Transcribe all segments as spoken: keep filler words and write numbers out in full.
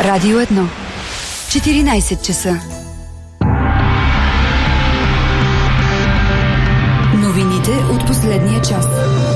Радио едно. четиринайсет часа. Новините от последния час.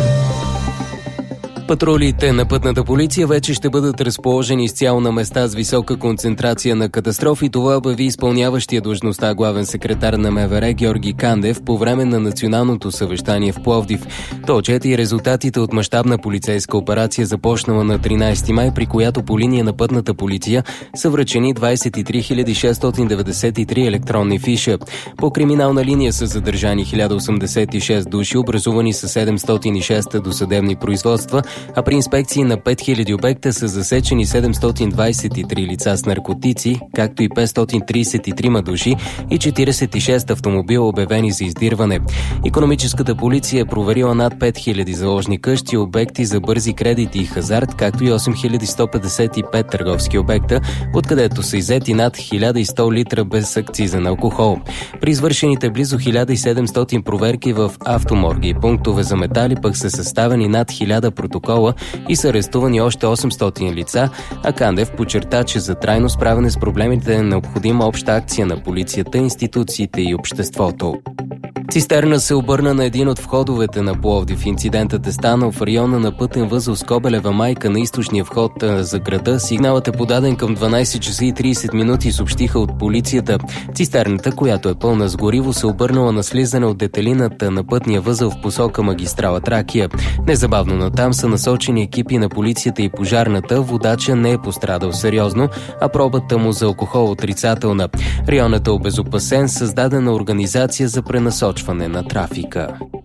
Патрулите на пътната полиция вече ще бъдат разположени изцяло на места с висока концентрация на катастрофи. Това обяви изпълняващия длъжността главен секретар на МВР Георги Кандев по време на националното съвещание в Пловдив. Той отчете и резултатите от мащабна полицейска операция, започнала на тринайсети май, при която по линия на пътната полиция са връчени двайсет и три хиляди шестстотин деветдесет и три електронни фиша. По криминална линия са задържани хиляда осемдесет и шест души, образувани са седемстотин и шест досъдебни производства, а при инспекции на пет хиляди обекта са засечени седемстотин двайсет и три лица с наркотици, както и петстотин трийсет и три души и четирийсет и шест автомобила, обявени за издирване. Икономическата полиция е проверила над пет хиляди заложни къщи, обекти за бързи кредити и хазарт, както и осем хиляди сто петдесет и пет търговски обекта, откъдето са иззети над хиляда и сто литра без акцизен алкохол. При извършените близо хиляда и седемстотин проверки в автоморги и пунктове за метали пък са съставени над хиляда протокола и са арестувани още осемстотин лица, а Кандев подчерта, че за трайно справяне с проблемите е необходима обща акция на полицията, институциите и обществото. Цистерна се обърна на един от входовете на Пловдив. Инцидентът е станал в района на пътен възел Скобелева майка на източния вход за града. Сигналът е подаден към дванайсет часа и трийсет минути, съобщиха от полицията. Цистерната, която е пълна с гориво, се обърнала на слизане от детелината на пътния възел в посока магистрала Тракия. Незабавно натам са насочени екипи на полицията и пожарната. Водача не е пострадал сериозно, а пробата му за алкохол отрицателна. Районът е обезопасен, създадена организация за пренасочване на трафика.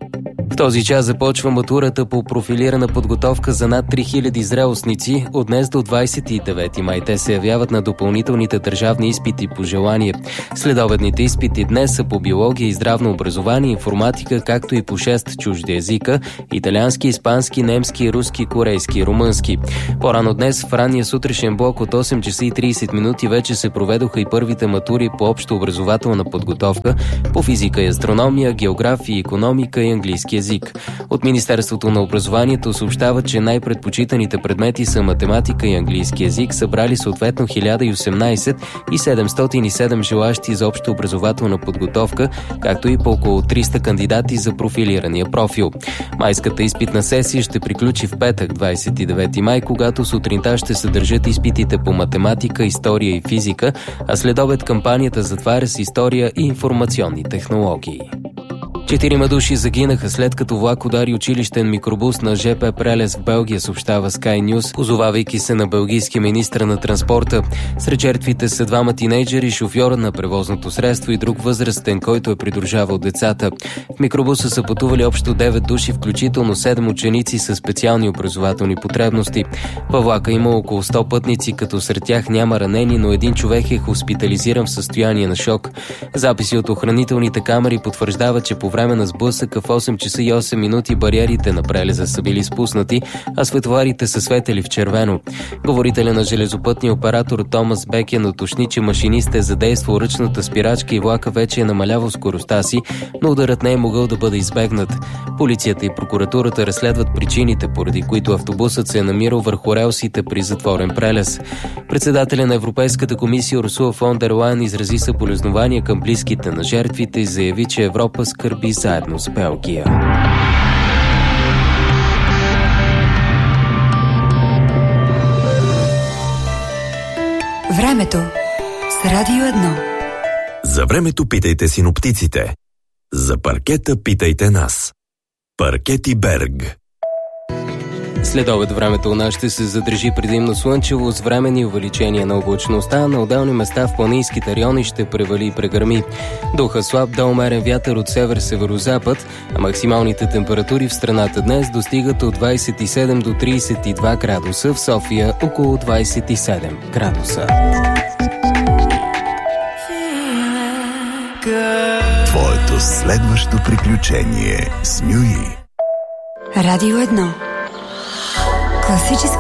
В този час започва матурата по профилирана подготовка за над три хиляди зрелостници. От днес до двайсет и девети май те се явяват на допълнителните държавни изпити по желание. Следобедните изпити днес са по биология и здравно образование, информатика, както и по шест чужди езика – италиански, испански, немски, руски, корейски и румънски. По-рано днес в ранния сутрешен блок от осем часа и трийсет минути вече се проведоха и първите матури по общо образователна подготовка по физика и астрономия, география, икономика и английски език. От Министерството на образованието съобщава, че най-предпочитаните предмети са математика и английски език, събрали съответно хиляда и осемнайсет и седемстотин и седем желащи за обща образователна подготовка, както и по около триста кандидати за профилирания профил. Майската изпитна сесия ще приключи в петък, двайсет и девети май, когато сутринта ще се държат изпитите по математика, история и физика, а след обед кампанията затваря с история и информационни технологии. Четирима души загинаха след като влак удари училищен микробус на ЖП Прелез в Белгия, съобщава Sky News, позовавайки се на белгийския министър на транспорта. Сред жертвите са двама тинейджери, шофьора на превозното средство и друг възрастен, който е придружавал децата. В микробуса са пътували общо девет души, включително седем ученици със специални образователни потребности. Във влака има около сто пътници, като сред тях няма ранени, но един човек е хоспитализиран в състояние на шок. Записи от охранителните камери потвърждават, че по време на сблъсъка в осем часа и осем минути бариерите на прелеза са били спуснати, а светларите са светели в червено. Говорителя на железопътния оператор Томас Бекен уточни, че машинист е задействал ръчната спирачка и влака вече е намалявал скоростта си, но ударът не е могъл да бъде избегнат. Полицията и прокуратурата разследват причините, поради които автобусът се е намирал върху релсите при затворен прелез. Председателя на Европейската комисия Урсула фон дер Лайен изрази съболезнования към близките на жертвите и заяви, че Европа скърби заедно с Белгия. Времето с Радио едно. За времето питайте синоптиците. За паркета питайте нас. Паркети Берг. След обед времето у нас ще се задържи предимно слънчево с временни увеличения на облачността. На отделни места в планинските райони ще превали и прегърми. Духа слаб до умерен вятър от север-северозапад, а максималните температури в страната днес достигат от двайсет и седем до трийсет и два градуса, в София около двайсет и седем градуса. Твоето следващо приключение с Нюи. Радио едно. Класически